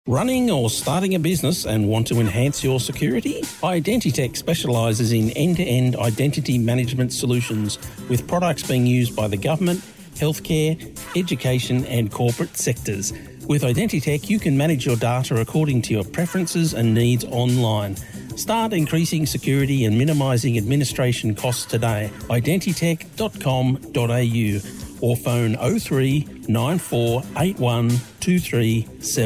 Running or starting a business and want to enhance your security? Identitech specialises in end-to-end identity management solutions with products being used by the government, healthcare, education and corporate sectors. With Identitech, you can manage your data according to your preferences and needs online. Start increasing security and minimising administration costs today. Identitech.com.au or phone 03 9481 237